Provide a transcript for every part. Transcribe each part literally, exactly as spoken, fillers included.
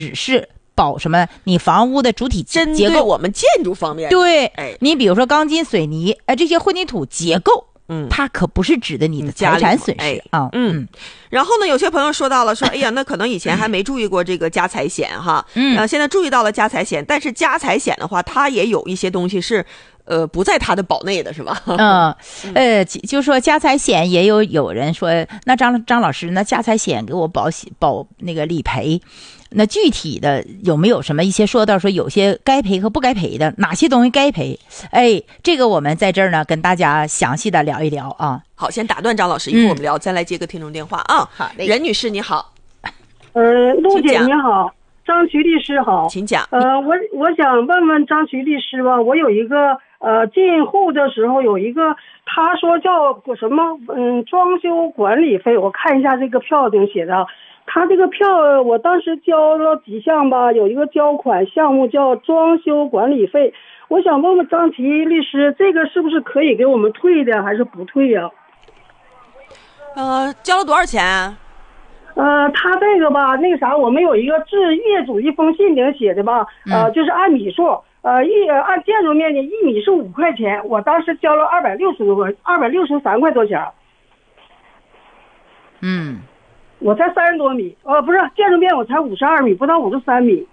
只是保什么？你房屋的主体结构， 针对我们建筑方面， 对， 哎， 你比如说钢筋、水泥，哎，这些混凝土结构。 嗯， 它可不是指的你的财产损失、 哎、 啊。 嗯，然后呢，有些朋友说到了说，哎呀，那可能以前还没注意过这个家财险哈，嗯，呃，现在注意到了家财险，但是家财险的话，它也有一些东西是，呃，不在它的保内的，是吧？ 嗯，呃，就说家财险也有有人说，那张张老师，那家财险给我保保那个理赔。那具体的有没有什么一些说到说有些该赔和不该赔的，哪些东西该赔？哎，这个我们在这儿呢跟大家详细的聊一聊啊。 好，先打断张老师，一会儿我们聊，嗯、再来接个听众电话啊。 好嘞， 任女士你好。 呃，陆姐你好，张徐律师好， 请讲。 呃，我我想问问张徐律师吧，我有一个呃进户的时候有一个，他说叫什么嗯装修管理费，我看一下这个票顶写的。他这个票我当时交了几项吧，有一个交款项目叫装修管理费，我想问问张琪律师，这个是不是可以给我们退的还是不退呀、 啊？呃，交了多少钱、啊？ 呃，他这个吧，那个啥，我们有一个致业主一封信顶写的吧，呃，就是按米数，呃，一按建筑面积一米是五块钱，我当时交了二百六十多块，二百六十三块多钱。 嗯。 我才三十多米，呃，不是建筑面我才五十二米，不到五十三米。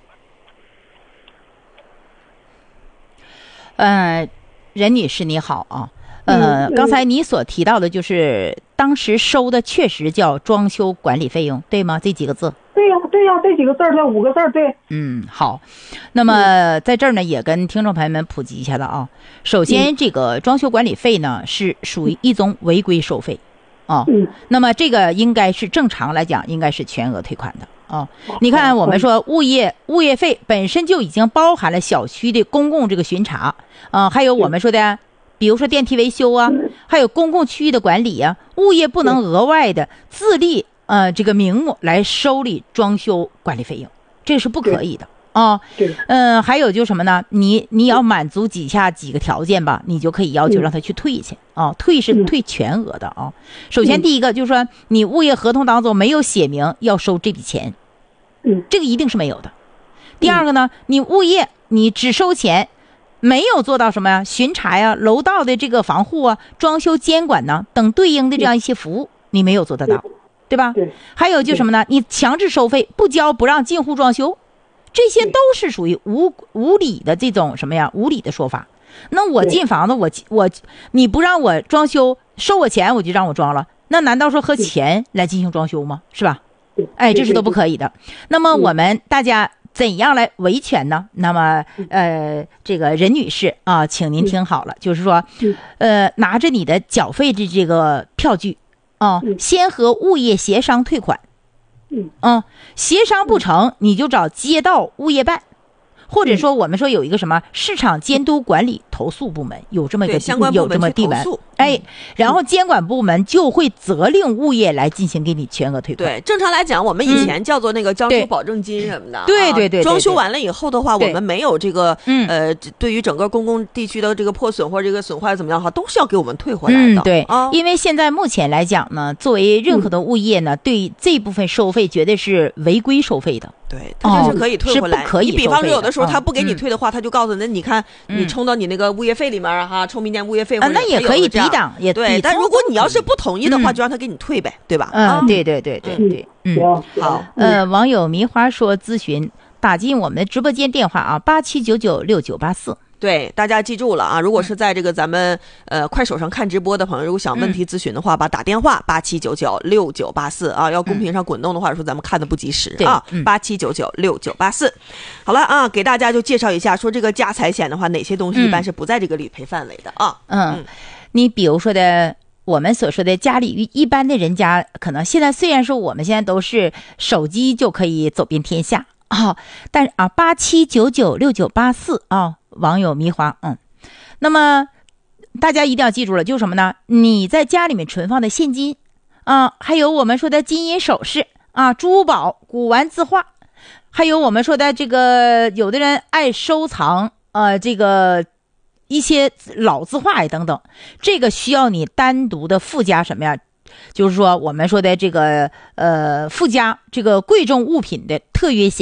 呃，任女士你好啊，呃、嗯，刚才你所提到的就是当时收的确实叫装修管理费用，对吗？这几个字？ 对呀、啊，对呀、啊，这几个字儿，这五个字儿，对。 嗯，好。那么在这儿呢，也跟听众朋友们普及一下的啊。首先，这个装修管理费呢是属于一种违规收费。哦，那么这个应该是正常来讲，应该是全额退款的哦。你看，我们说物业物业费本身就已经包含了小区的公共这个巡查啊、呃，还有我们说的，比如说电梯维修啊，还有公共区域的管理啊，物业不能额外的自立呃这个名目来收理装修管理费用，这是不可以的。啊、哦，嗯、呃，还有就是什么呢？你你要满足几下几个条件吧，你就可以要求让他去退去啊、哦。退是退全额的啊。首先第一个就是说，你物业合同当中没有写明要收这笔钱， 嗯， 这个一定是没有的。第二个呢，你物业你只收钱，没有做到什么呀？巡查呀、楼道的这个防护啊、装修监管呢等对应的这样一些服务，你没有做得到，对吧？ 对。 还有就什么呢？你强制收费，不交不让进户装修。这些都是属于无无理的这种什么呀？无理的说法。那我进房子，我我你不让我装修，收我钱我就让我装了，那难道说和钱来进行装修吗？是吧？哎，这是都不可以的。那么我们大家怎样来维权呢？那么呃，这个任女士啊，请您听好了，就是说，呃，拿着你的缴费的这个票据啊，先和物业协商退款。嗯，协商不成，你就找街道物业办，或者说我们说有一个什么市场监督管理投诉部门，有这么一个相关部门有这么地门， 嗯、 哎，然后监管部门就会责令物业来进行给你全额退款。 对，正常来讲，我们以前叫做那个装修保证金什么的， 嗯、对对 对, 对， 装修完了以后的话，我们没有这个呃，对于整个公共地区的这个破损或者这个损坏怎么样的话，都是要给我们退回来的。 嗯，对啊， 因为现在目前来讲呢，作为任何的物业呢，嗯、对这部分收费绝对是违规收费的。 对，它这是可以退回来。 哦、是不可以你比方说有的时候他不给你嗯退的话，他就告诉你，你看你充到你那个物业费里面啊，哈，充明年物业费， 啊，那也可以抵挡，也对。但如果你要是不同意的话，就让他给你退呗，对吧？ 嗯，对对对对对，嗯， 好。 呃，网友迷花说咨询打进我们的直播间电话啊，八七九九六九八四。 对，大家记住了啊！如果是在这个咱们呃快手上看直播的朋友，如果想问题咨询的话，把打电话八七九九六九八四啊，要公屏上滚动的话，说咱们看的不及时啊，八七九九六九八四。好了啊，给大家就介绍一下，说这个家财险的话，哪些东西一般是不在这个理赔范围的啊？ 嗯，嗯你比如说的。我们所说的家里一般的人家，可能现在虽然说我们现在都是手机就可以走遍天下啊，但是啊，八七九九六九八四啊，网友迷花，嗯，那么大家一定要记住了，就是什么呢？你在家里面存放的现金啊，还有我们说的金银首饰啊、珠宝、古玩字画，还有我们说的这个，有的人爱收藏呃这个。一些老字画呀等等，这个需要你单独的附加什么呀？就是说我们说的这个呃附加这个贵重物品的特约险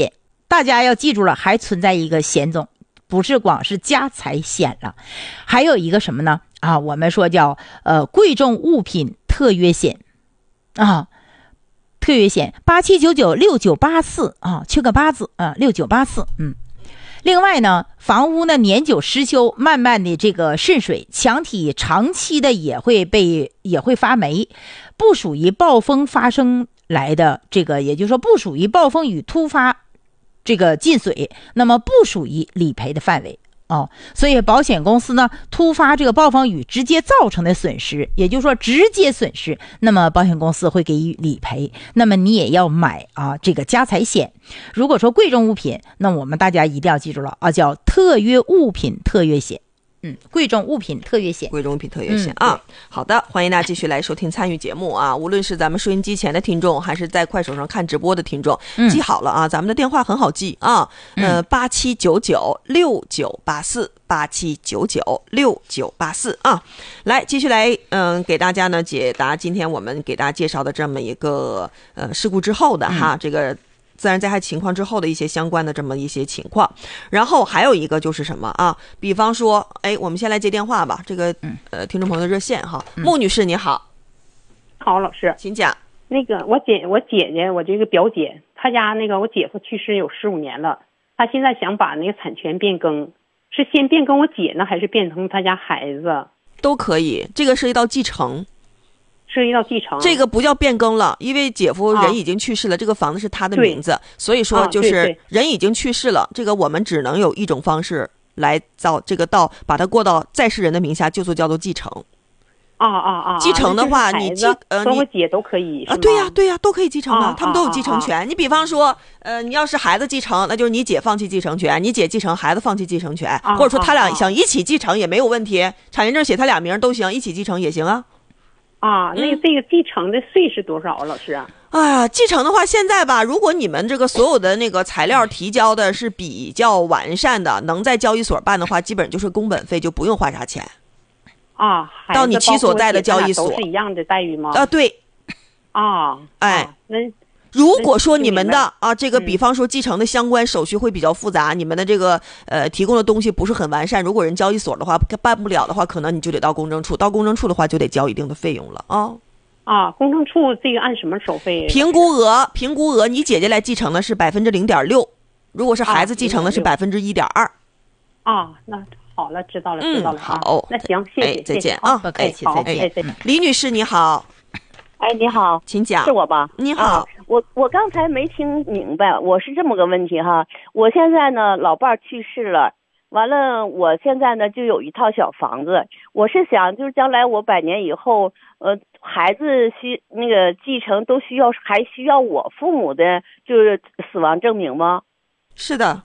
大家要记住了，还存在一个险种，不是光是家财险了，还有一个什么呢？啊，我们说叫呃贵重物品特约险啊，特约险八七九九六九八四啊，缺个八字啊，六九八四，嗯。另外呢，房屋呢年久失修，慢慢的这个渗水，墙体长期的也会被也会发霉，不属于暴风发生来的这个，也就是说不属于暴风雨突发这个进水，那么不属于理赔的范围。哦，所以保险公司呢，突发这个暴风雨直接造成的损失，也就是说直接损失，那么保险公司会给予理赔。那么你也要买啊这个家财险。如果说贵重物品，那我们大家一定要记住了啊，叫特约物品特约险。嗯，贵重物品特约险， 贵重物品特约险、嗯、啊。好的，欢迎大家继续来收听参与节目啊。无论是咱们收音机前的听众，还是在快手上看直播的听众，嗯、记好了啊，咱们的电话很好记啊，呃，八七九九六九八四，八七九九六九八四啊。来，继续来，嗯、呃，给大家呢解答今天我们给大家介绍的这么一个呃事故之后的哈、嗯、这个。自然灾害情况之后的一些相关的这么一些情况，然后还有一个就是什么啊？比方说，哎，我们先来接电话吧。这个呃，听众朋友的热线哈，穆女士你好， 好，老师， 请讲。 那个我姐我姐姐我这个表姐，她家那个我姐夫去世有十五年了，她现在想把那个产权变更，是先变更我姐呢，还是变成她家孩子？ 都可以，这个涉及到继承。 涉及到继承， 这个不叫变更了，因为姐夫人已经去世了、啊、这个房子是他的名字，所以说就是人已经去世了、啊、这个我们只能有一种方式来到这个到把它过到在世人的名下，就做叫做继承。 啊啊啊！ 继承的话，你继呃， 和我姐都可以啊，对呀、啊、对呀、啊，都可以继承的、啊，他们都有继承权、啊啊。你比方说，呃，你要是孩子继承，那就是你姐放弃继承权，你姐继承，孩子放弃继承权，啊、或者说他俩想一起继承也没有问题，啊、产权证写他俩名都行，一起继承也行啊。 啊，那个这个继承的税是多少啊，老师啊？ 哎呀，继承的话，现在吧，如果你们这个所有的那个材料提交的是比较完善的，能在交易所办的话，基本就是工本费，就不用花啥钱。 啊， 到你其所在的交易所都是一样的待遇吗？ 啊，对。 啊， 哎， 啊、那。 如果说你们的啊，这个比方说继承的相关手续会比较复杂，嗯、你们的这个呃提供的东西不是很完善，如果人交易所的话办不了的话，可能你就得到公证处，到公证处的话就得交一定的费用了啊。 啊，公证处这个按什么收费？ 评估额，评估额，你姐姐来继承的是百分之零点六，如果是孩子继承的是百分之一点二。 啊，那好了，知道了，知道了。 嗯、好， 那行，谢谢， 哎、再见啊， 不客气， 再见。 哎， 李女士你好。 哎，你好， 请讲。 是我吧？ 你好， 啊、我我刚才没听明白，我是这么个问题哈。我现在呢，老伴儿去世了，完了，我现在呢就有一套小房子，我是想就是将来我百年以后，呃，孩子需那个继承都需要，还需要我父母的就是死亡证明吗？ 是的。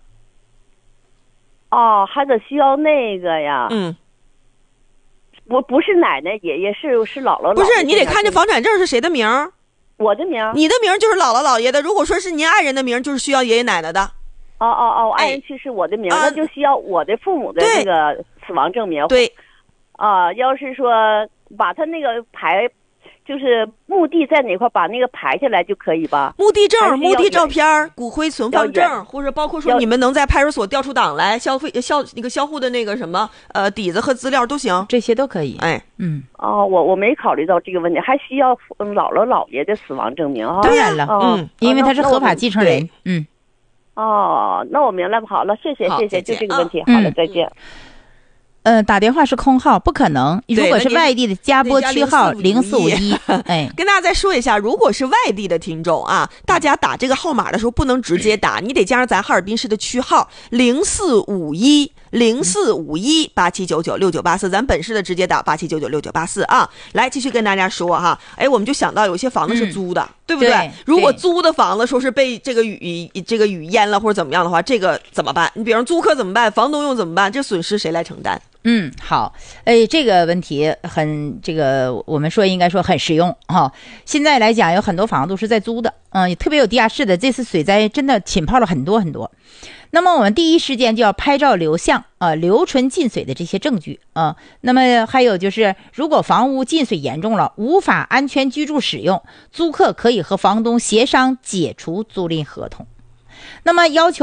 哦，还得需要那个呀。 嗯。 我不是奶奶爷爷，是是姥姥姥爷。 不是，你得看这房产证是谁的名儿。 我的名儿。 你的名儿就是姥姥姥爷的。如果说是您爱人的名儿，就是需要爷爷奶奶的。 哦哦哦，爱人去世，我的名儿、哎、那就需要我的父母的那个死亡证明。 对。 啊，要是说把他那个牌，就是墓地在哪块，把那个排下来就可以吧？ 墓地证、墓地照片、骨灰存放证，或者包括说你们能在派出所调出档来消费销那个销户的那个什么呃底子和资料都行， 这些都可以。 哎， 嗯， 哦，我我没考虑到这个问题，还需要姥姥姥爷的死亡证明啊？ 当然了， 哦、 嗯，因为他是合法继承人，嗯。 哦，那我明白了，好了，谢谢谢谢，就这个问题， 啊、 好了，再见。 呃，打电话是空号，不可能。如果是外地的，加拨区号零四五一。哎， 跟大家再说一下，如果是外地的听众啊，大家打这个号码的时候不能直接打，你得加上咱哈尔滨市的区号零四五一零四五一八七九九六九八四，咱本市的直接打八七九九六九八四啊。来，继续跟大家说哈，哎，我们就想到有些房子是租的，嗯、对不对？ 对如果租的房子说是被这个雨这个雨淹了或者怎么样的话，这个怎么办？你比方租客怎么办？房东用怎么办？这损失谁来承担？ 嗯，好，哎，这个问题很，这个我们说应该说很实用哈、哦。现在来讲，有很多房子都是在租的，嗯，特别有地下室的，这次水灾真的浸泡了很多很多。那么我们第一时间就要拍照留相啊、呃，留存进水的这些证据啊、呃。那么还有就是，如果房屋进水严重了，无法安全居住使用，租客可以和房东协商解除租赁合同。那么要求